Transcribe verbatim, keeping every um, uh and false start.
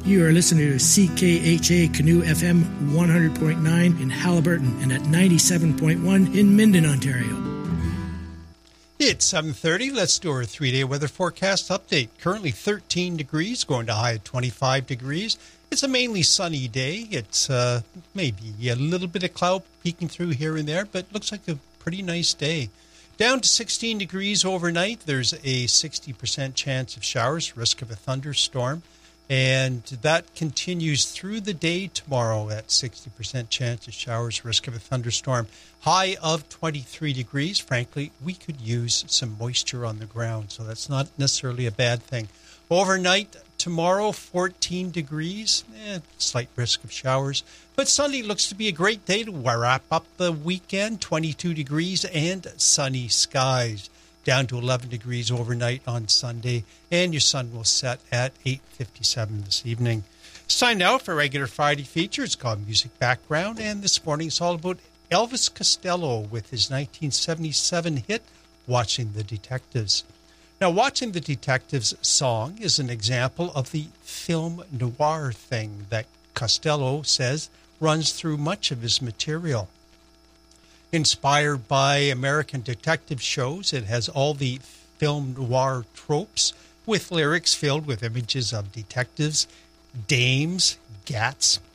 You are listening to C K H A Canoe F M one hundred point nine in Halliburton and at ninety-seven point one in Minden, Ontario. It's seven thirty. Let's do our three-day weather forecast update. Currently thirteen degrees, going to high at twenty-five degrees. It's a mainly sunny day. It's uh, maybe a little bit of cloud peeking through here and there, but looks like a pretty nice day. Down to sixteen degrees overnight. There's a sixty percent chance of showers, risk of a thunderstorm. And that continues through the day tomorrow at sixty percent chance of showers, risk of a thunderstorm. High of twenty-three degrees. Frankly, we could use some moisture on the ground, so that's not necessarily a bad thing. Overnight tomorrow, fourteen degrees. Eh, slight risk of showers. But Sunday looks to be a great day to wrap up the weekend. twenty-two degrees and sunny skies. Down to eleven degrees overnight on Sunday, and your sun will set at eight fifty-seven this evening. It's time now for a regular Friday feature. It's called Music Background, and this morning it's all about Elvis Costello with his nineteen seventy-seven hit, Watching the Detectives. Now, Watching the Detectives song is an example of the film noir thing that Costello says runs through much of his material. Inspired by American detective shows, it has all the film noir tropes with lyrics filled with images of detectives, dames, gats,